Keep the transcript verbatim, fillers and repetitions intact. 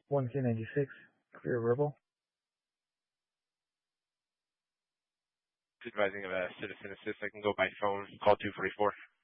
one K ninety-six, clear verbal. Advising of a citizen assist. I can go by phone. Call two forty-four.